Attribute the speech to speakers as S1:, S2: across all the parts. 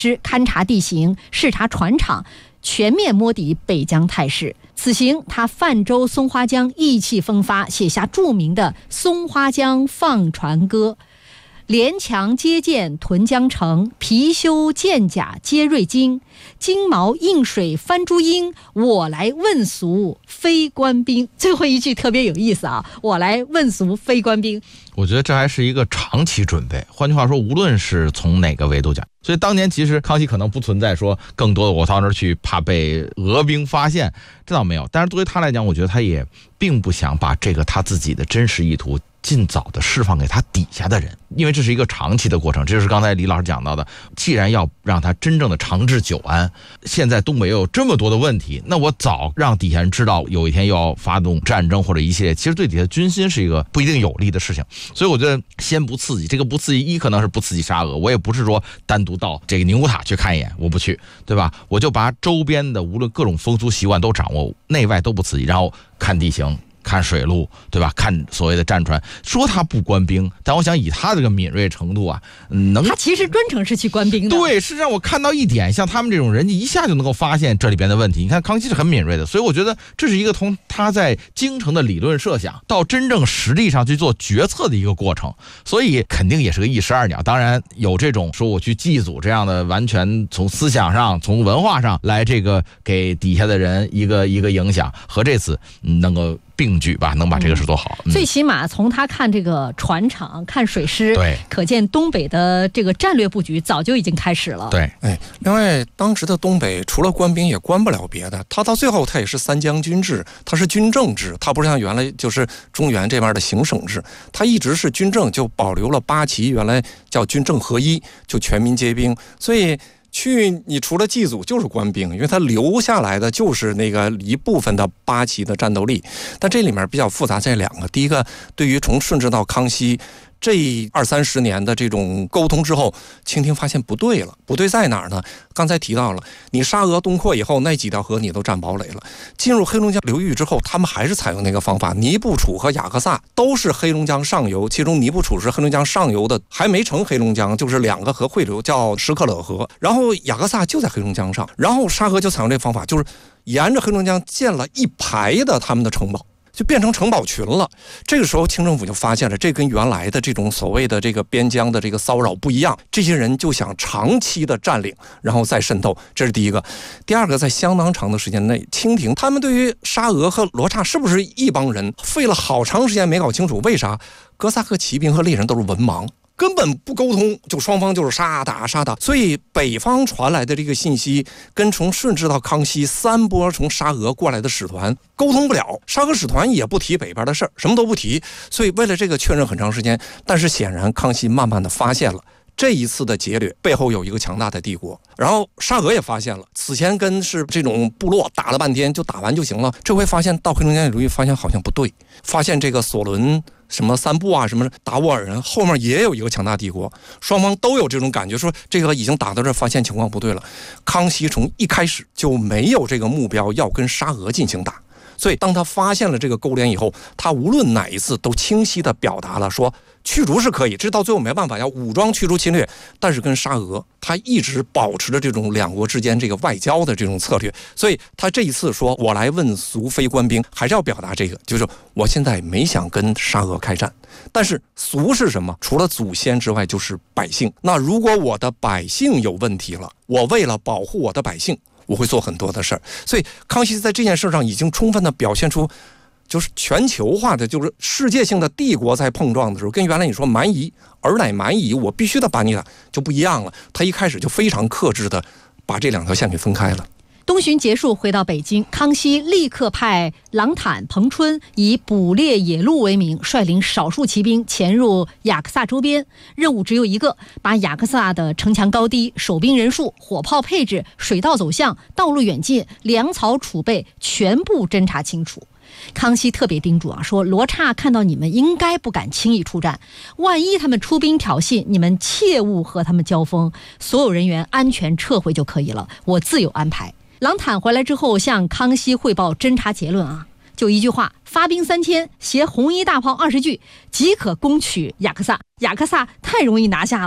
S1: 之勘察地形、视察船厂，全面摸底北疆态势。此行他泛舟松花江，意气风发，写下著名的《松花江放船歌》。连墙接剑屯江城，貔貅剑甲接瑞金。金毛映水翻珠英，我来问俗非官兵。最后一句特别有意思啊，我来问俗非官兵。
S2: 我觉得这还是一个长期准备，换句话说，无论是从哪个维度讲，所以当年其实康熙可能不存在说更多的我到那儿去怕被俄兵发现，这倒没有。但是对于他来讲，我觉得他也并不想把这个他自己的真实意图尽早的释放给他底下的人，因为这是一个长期的过程。这就是刚才李老师讲到的，既然要让他真正的长治久安，现在东北又有这么多的问题，那我早让底下人知道有一天又要发动战争或者一系列，其实对底下军心是一个不一定有利的事情。所以我觉得先不刺激，这个不刺激，一可能是不刺激沙俄，我也不是说单独到这个宁古塔去看一眼，我不去，对吧？我就把周边的无论各种风俗习惯都掌握，内外都不刺激，然后看地形，看水路，对吧？看所谓的战船，说他不官兵，但我想以他这个敏锐程度啊，
S1: 他其实专程是去官兵的。
S2: 对，是让我看到一点，像他们这种人一下就能够发现这里边的问题。你看康熙是很敏锐的，所以我觉得这是一个从他在京城的理论设想到真正实力上去做决策的一个过程，所以肯定也是个一石二鸟。当然有这种说我去祭祖这样的，完全从思想上、从文化上来这个给底下的人一个影响，和这次能够并举吧，能把这个事做好。
S1: 最起码从他看这个船厂、看水师，
S2: 对，
S1: 可见东北的这个战略布局早就已经开始了。
S2: 对，
S3: 另外当时的东北除了官兵也官不了别的，他到最后他也是三将军制，他是军政制，他不是像原来就是中原这边的行省制，他一直是军政，就保留了八旗原来叫军政合一，就全民皆兵，所以你除了祭祖就是官兵，因为他留下来的就是那个一部分的八旗的战斗力。但这里面比较复杂这两个，第一个，对于从顺治到康熙这20-30年的这种沟通之后，清廷发现不对了，不对在哪儿呢？刚才提到了，你沙俄东扩以后，那几条河你都占堡垒了，进入黑龙江流域之后，他们还是采用那个方法，尼布楚和雅克萨都是黑龙江上游，其中尼布楚是黑龙江上游的，还没成黑龙江，就是两个河汇流叫什克勒河，然后雅克萨就在黑龙江上，然后沙俄就采用这个方法，就是沿着黑龙江建了一排的他们的城堡，就变成城堡群了。这个时候清政府就发现了，这跟原来的这种所谓的这个边疆的这个骚扰不一样，这些人就想长期的占领，然后再渗透，这是第一个。第二个，在相当长的时间内，清廷他们对于沙俄和罗刹是不是一帮人，费了好长时间没搞清楚。为啥？哥萨克骑兵和猎人都是文盲，根本不沟通，就双方就是杀打，所以北方传来的这个信息跟从顺治到康熙3波从沙俄过来的使团沟通不了，沙俄使团也不提北边的事儿，什么都不提，所以为了这个确认很长时间。但是显然康熙慢慢的发现了这一次的劫掠背后有一个强大的帝国，然后沙俄也发现了，此前跟是这种部落打了半天就打完就行了，这回发现到黑龙江流域发现好像不对，发现这个索伦什么三部啊，什么达斡尔人后面也有一个强大帝国，双方都有这种感觉，说这个已经打到这儿，发现情况不对了。康熙从一开始就没有这个目标要跟沙俄进行打，所以当他发现了这个勾连以后，他无论哪一次都清晰地表达了说驱逐是可以，这到最后没办法要武装驱逐侵略，但是跟沙俄他一直保持着这种两国之间这个外交的这种策略，所以他这一次说我来问俗非官兵，还是要表达这个，就是我现在没想跟沙俄开战，但是俗是什么？除了祖先之外就是百姓，那如果我的百姓有问题了，我为了保护我的百姓，我会做很多的事儿。所以康熙在这件事上已经充分的表现出，就是全球化的，就是世界性的帝国在碰撞的时候，跟原来你说蛮夷尔乃蛮夷，我必须得把你打，就不一样了。他一开始就非常克制的把这两条线给分开了。
S1: 东巡结束，回到北京，康熙立刻派郎坦、彭春以捕猎野鹿为名，率领少数骑兵潜入雅克萨周边，任务只有一个，把雅克萨的城墙高低、守兵人数、火炮配置、水道走向、道路远近、粮草储备全部侦查清楚。康熙特别叮嘱说罗刹看到你们应该不敢轻易出战，万一他们出兵挑衅，你们切勿和他们交锋，所有人员安全撤回就可以了，我自有安排。郎坦回来之后向康熙汇报侦查结论就一句话，发兵3000，携红衣大炮20具，即可攻取雅克萨。雅克萨太容易拿下了。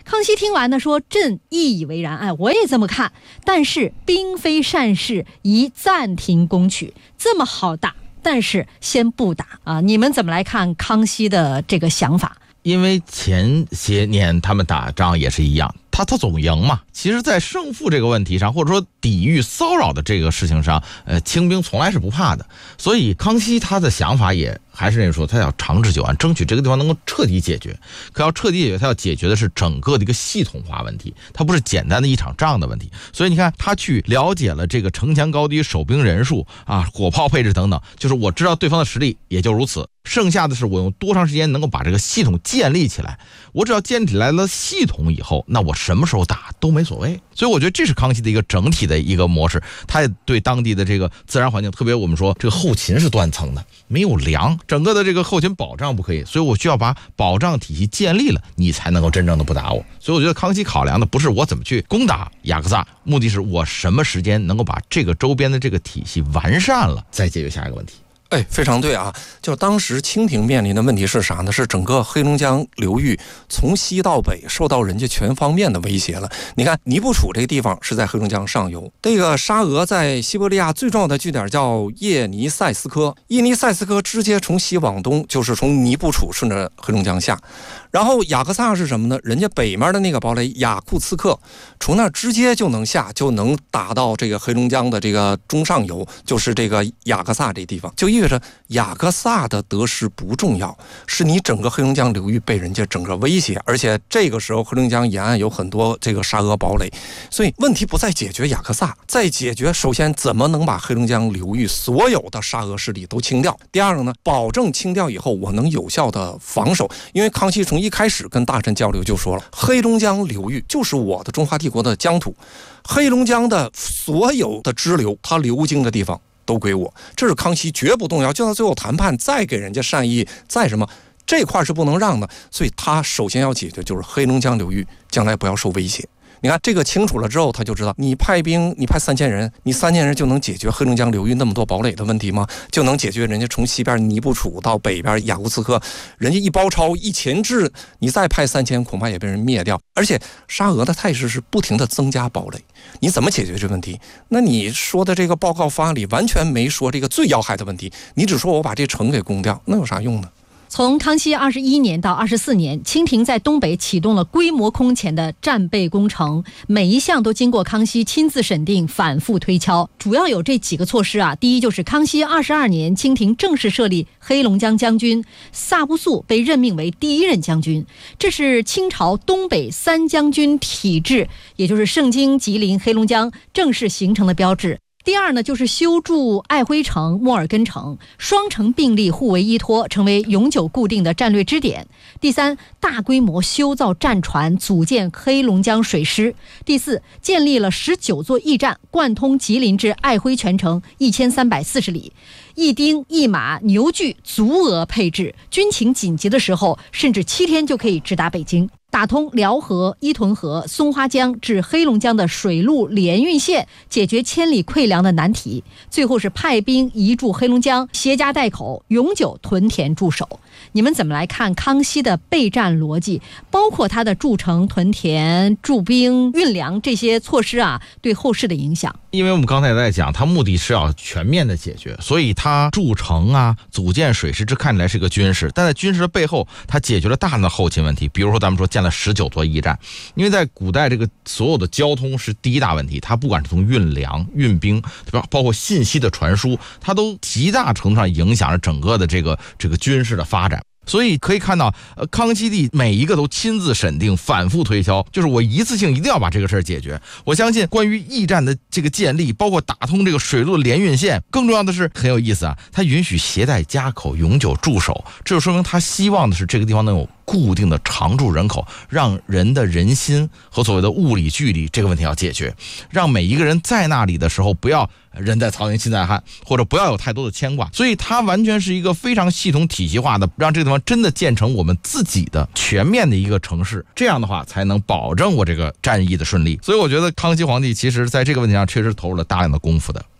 S1: 康熙听完呢说：“朕亦以为然，哎，我也这么看。但是兵非善事，宜暂停攻取。这么好打，但是先不打啊！你们怎么来看康熙的这个想法？”
S2: 因为前些年他们打仗也是一样，他总赢嘛。其实在胜负这个问题上，或者说抵御骚扰的这个事情上，清兵从来是不怕的。所以康熙他的想法也还是那说，他要长治久安，争取这个地方能够彻底解决。可要彻底解决，他要解决的是整个的一个系统化问题，它不是简单的一场仗的问题。所以你看，他去了解了这个城墙高低、守兵人数啊、火炮配置等等，就是我知道对方的实力也就如此。剩下的是我用多长时间能够把这个系统建立起来。我只要建立起来了系统以后，那我什么时候打都没所谓。所以我觉得这是康熙的一个整体的一个模式。他也对当地的这个自然环境，特别我们说这个后勤是断层的，没有粮，整个的这个后勤保障不可以，所以我需要把保障体系建立了，你才能够真正的不打我。所以我觉得康熙考量的不是我怎么去攻打雅克萨，目的是我什么时间能够把这个周边的这个体系完善了，再解决下一个问题。
S3: 非常对啊！就当时清廷面临的问题是啥呢？是整个黑龙江流域从西到北受到人家全方面的威胁了。你看，尼布楚这个地方是在黑龙江上游，这个沙俄在西伯利亚最重要的据点叫叶尼塞斯科，叶尼塞斯科直接从西往东，就是从尼布楚顺着黑龙江下。然后雅克萨是什么呢？人家北面的那个堡垒雅库茨克，从那直接就能下，就能打到这个黑龙江的这个中上游，就是这个雅克萨这地方。就意味着雅克萨的得失不重要，是你整个黑龙江流域被人家整个威胁，而且这个时候黑龙江沿岸有很多这个沙俄堡垒，所以问题不再解决雅克萨，再解决首先怎么能把黑龙江流域所有的沙俄势力都清掉。第二个呢，保证清掉以后我能有效的防守，因为康熙从一开始跟大臣交流就说了，黑龙江流域就是我的中华帝国的疆土，黑龙江的所有的支流它流经的地方都归我，这是康熙绝不动摇。就到最后谈判再给人家善意，再什么这块是不能让的，所以他首先要解决就是黑龙江流域将来不要受威胁。你看这个清楚了之后，他就知道你派兵，你派3000人，你3000人就能解决黑龙江流域那么多堡垒的问题吗？就能解决人家从西边尼布楚到北边雅库茨克，人家一包抄一钳制，你再派3000恐怕也被人灭掉。而且沙俄的态势是不停的增加堡垒，你怎么解决这问题？那你说的这个报告方案里完全没说这个最要害的问题，你只说我把这城给攻掉，那有啥用呢？
S1: 从康熙21年到24年，清廷在东北启动了规模空前的战备工程，每一项都经过康熙亲自审定，反复推敲。主要有这几个措施啊。第一，就是康熙22年，清廷正式设立黑龙江将军，萨布素被任命为第一任将军，这是清朝东北3将军体制，也就是盛京、吉林、黑龙江正式形成的标志。第二呢，就是修筑爱辉城、莫尔根城，双城并立，互为依托，成为永久固定的战略支点。第三，大规模修造战船，组建黑龙江水师。第四，建立了19座驿站，贯通吉林至爱辉全程1340里，一丁一马牛具足额配置，军情紧急的时候，甚至7天就可以直达北京。打通辽河、伊屯河、松花江至黑龙江的水陆联运线，解决千里馈粮的难题。最后是派兵移驻黑龙江，携家带口，永久屯田驻守。你们怎么来看康熙的备战逻辑，包括他的筑城、屯田、驻兵、运粮这些措施啊，对后世的影响？
S2: 因为我们刚才也在讲，他目的是要全面的解决，所以他筑城啊、组建水师，这看起来是个军事，但在军事的背后，他解决了大量的后勤问题。比如说咱们说建了19座驿站，因为在古代这个所有的交通是第一大问题，它不管是从运粮、运兵，对吧？包括信息的传输，它都极大程度上影响着整个的这个军事的发展。所以可以看到，康熙帝每一个都亲自审定，反复推敲，就是我一次性一定要把这个事儿解决。我相信关于驿站的这个建立，包括打通这个水陆联运线，更重要的是很有意思啊，他允许携带家口永久驻守，这就说明他希望的是这个地方能有固定的常住人口，让人的人心和所谓的物理距离这个问题要解决，让每一个人在那里的时候不要人在曹营心在汉，或者不要有太多的牵挂。所以它完全是一个非常系统体系化的，让这个地方真的建成我们自己的全面的一个城市，这样的话才能保证我这个战役的顺利。所以我觉得康熙皇帝其实在这个问题上确实投入了大量的功夫的。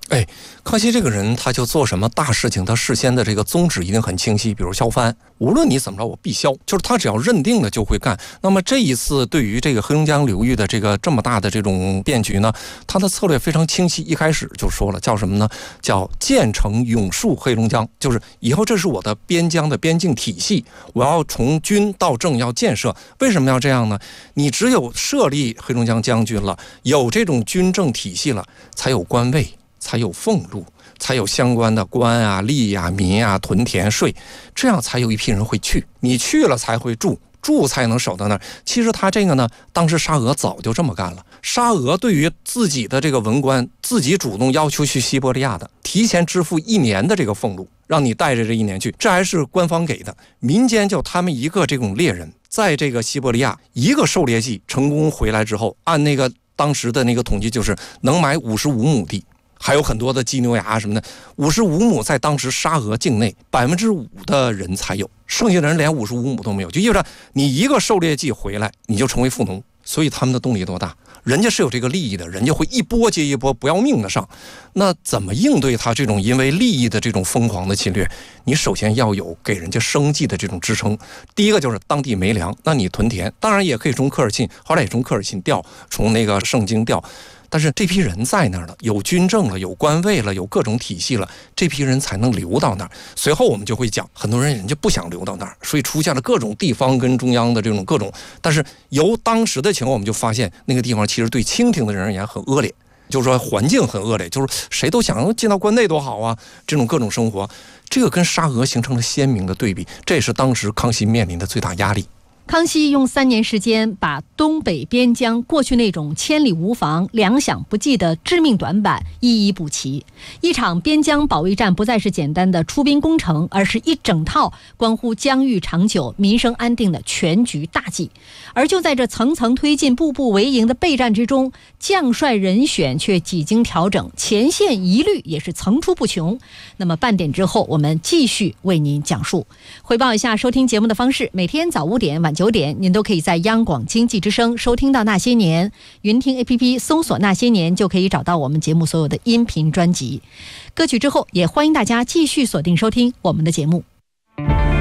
S3: 康熙这个人他就做什么大事情，他事先的这个宗旨一定很清晰，比如削藩，无论你怎么着我必削，就是他只要认定了就会干。那么这一次对于这个黑龙江流域的这么大的这种变局呢，他的策略非常清晰，一开始就说了叫什么呢？叫建成永束黑龙江，就是以后这是我的边疆的边境体系，我要从军到政要建设。为什么要这样呢？你只有设立黑龙江将军了，有这种军政体系了，才有官位，才有俸禄，才有相关的官啊、吏啊、民啊、屯田税，这样才有一批人会去。你去了才会住，住才能守到那儿。其实他这个呢，当时沙俄早就这么干了。沙俄对于自己的这个文官，自己主动要求去西伯利亚的，提前支付1年的这个俸禄，让你带着这1年去，这还是官方给的。民间就他们一个这种猎人，在这个西伯利亚一个狩猎季成功回来之后，按那个当时的那个统计，就是能买55亩地。还有很多的鸡牛鸭什么的，55亩在当时沙俄境内5%的人才有，剩下的人连55亩都没有，就意味着你一个狩猎季回来，你就成为富农。所以他们的动力多大，人家是有这个利益的，人家会一波接一波不要命的上。那怎么应对他这种因为利益的这种疯狂的侵略？你首先要有给人家生计的这种支撑。第一个就是当地没粮，那你屯田，当然也可以从科尔沁，后来也从科尔沁调，从那个盛京调。但是这批人在那儿了，有军政了，有官位了，有各种体系了，这批人才能留到那儿。随后我们就会讲，很多人家不想留到那儿，所以出现了各种地方跟中央的这种各种。但是由当时的情况，我们就发现那个地方其实对清廷的人而言很恶劣，就是说环境很恶劣，就是谁都想进到关内多好啊，这种各种生活，这个跟沙俄形成了鲜明的对比，这也是当时康熙面临的最大压力。
S1: 康熙用3年时间把东北边疆过去那种千里无防、粮饷不济的致命短板一一补齐。一场边疆保卫战不再是简单的出兵攻城，而是一整套关乎疆域长久、民生安定的全局大计。而就在这层层推进、步步为营的备战之中，将帅人选却几经调整，前线疑虑也是层出不穷。那么半点之后，我们继续为您讲述。汇报一下收听节目的方式：每天早5点、晚9点，您都可以在央广经济之声收听到《那些年》，云听 APP 搜索《那些年》就可以找到我们节目所有的音频专辑。歌曲之后，也欢迎大家继续锁定收听我们的节目。